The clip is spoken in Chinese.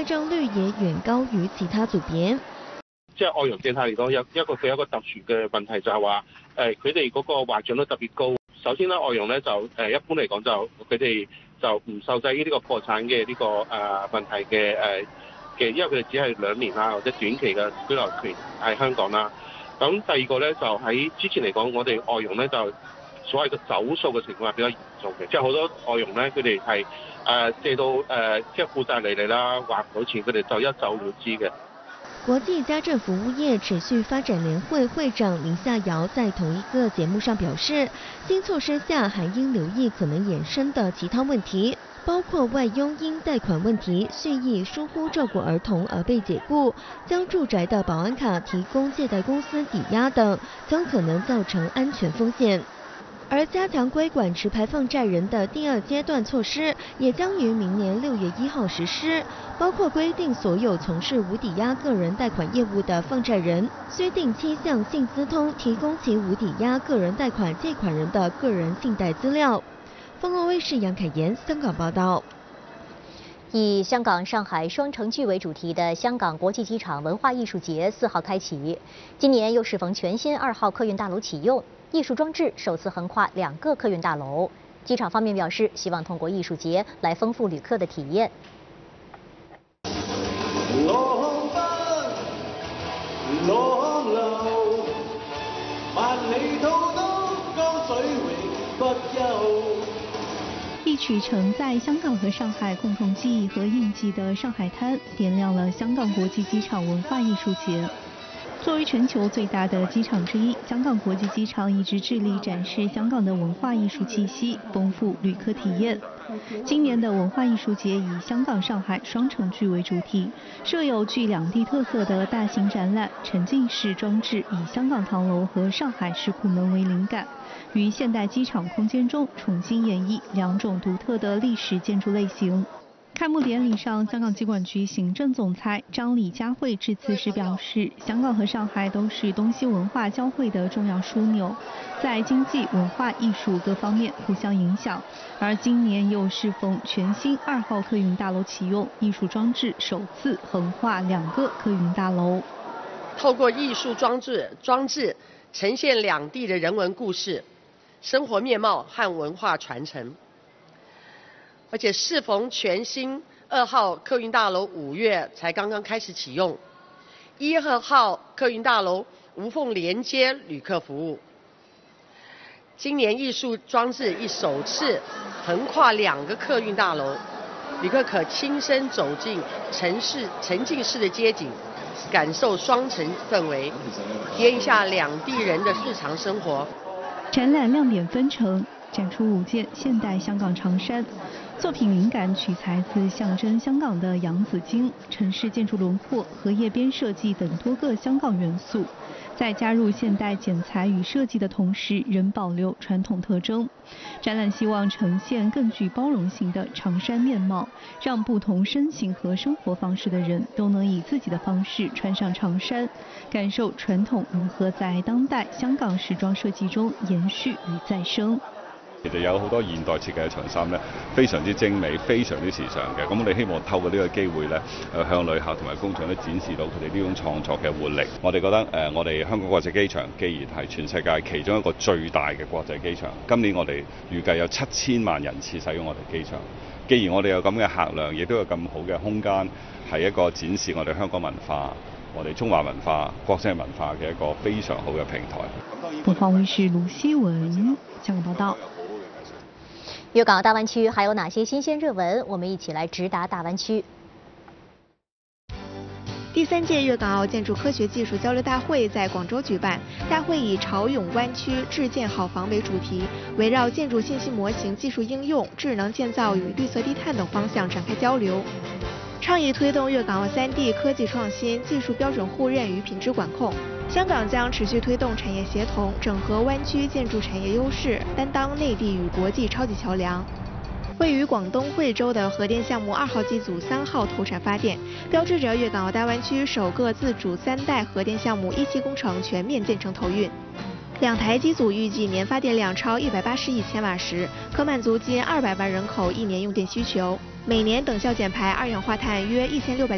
證率也遠高於其他組別。 即係外傭政策嚟講，佢有一個特殊嘅問題就係話，佢哋嗰個懷孕率特別高。首先咧，外傭咧就一般嚟講就佢哋就唔受制於呢個破產嘅呢個問題嘅因為佢哋只係2年啦或者短期嘅居留權喺香港啦。咁第二個咧就喺之前嚟講，我哋外傭咧就所謂嘅走數嘅情況係比較嚴重嘅，即係好多外傭咧佢哋係借到即係負債累累啦，還唔到錢，佢哋就一走了之嘅。 國際家政服務業持續發展聯會會長林夏瑤在同一個節目上表示，新措施下還應留意可能衍生的其他問題，包括外傭因貸款問題蓄意疏忽照顧兒童而被解僱，將住宅的保安卡提供借貸公司抵押等，將可能造成安全風險。而加強規管持牌放債人的第2階段措施也將於明年6月1號實施，包括規定所有從事無抵押個人貸款業務的放債人需定期向信資通提供其無抵押個人貸款借款人的個人信貸資料。鳳凰衛視楊凱妍香港報道。 以香港、上海雙城記為主題的香港國際機場文化藝術節4號開啟，今年又適逢全新2號客運大樓啟用，藝術裝置首次橫跨2個客運大樓。機場方面表示，希望通過藝術節來豐富旅客的體驗。 一曲承载香港和上海共同記憶和印記的上海灘，點亮了香港國際機場文化藝術節。作為全球最大的機場之一，香港國際機場一直致力展示香港的文化藝術氣息，豐富旅客體驗。今年的文化藝術節以香港、上海雙城記為主題，設有具兩地特色的大型展覽，沉浸式裝置以香港唐樓和上海石虎門為靈感，於現代機場空間中重新演繹2種獨特的歷史建築類型。開幕典禮上，香港機管局行政總裁張李嘉慧致辭時表示，香港和上海都是東西文化交匯的重要樞紐，在經濟、文化、藝術各方面互相影響。而今年又適逢全新2號客運大樓啟用，藝術裝置首次橫跨2個客運大樓。 透過藝術裝置呈現兩地的人文故事、生活面貌和文化傳承。而且適逢全新2號客運大樓5月才剛剛開始啟用，1、2號客運大樓無縫連接旅客服務。今年藝術裝置亦首次橫跨2個客運大樓，旅客可親身走進沉浸式的街景，感受雙城氛圍，體驗一下兩地人的日常生活。 展覽亮點紛呈，展出5件現代香港長衫。作品靈感取材自象徵香港的洋紫荊、城市建築輪廓和夜邊設計等多個香港元素，在加入現代剪裁與設計的同時，仍保留傳統特徵。展覽希望呈現更具包容性的長衫面貌，讓不同身形和生活方式的人都能以自己的方式穿上長衫，感受傳統如何在當代香港時裝設計中延續與再生。 其實有好多現代設計嘅長衫咧，非常之精美，非常之時尚嘅。咁我哋希望透過呢個機會咧，向旅客同埋公眾咧展示到佢哋呢種創作嘅活力。我哋覺得我哋香港國際機場既然係全世界其中一個最大嘅國際機場，今年我哋預計有7000萬人次使用我哋機場。既然我哋有咁嘅客量，亦都有咁好嘅空間，係一個展示我哋香港文化、我哋中華文化、國際文化嘅一個非常好嘅平台。 鳳凰衛視盧希文香港報道。 粵港澳大灣區還有哪些新鮮熱聞？我們一起來直達大灣區。 第3屆粵港澳建築科學技術交流大會在廣州舉辦，大會以潮湧灣區智建好房為主題，圍繞建築信息模型技術應用、智能建造與綠色低碳等方向展開交流，倡議推動粵港澳3地科技創新、技術標準互認與品質管控。香港將持續推動產業協同，整合灣區建築產業優勢，擔當內地與國際超級橋樑。位於廣東惠州的核電項目2號機組3號投產發電，標誌着粵港澳大灣區首個自主3代核電項目1期工程全面建成投運。2台機組預計年發電量超180億千瓦時，可滿足近200萬人口1年用電需求，每年等效減排二氧化碳約1600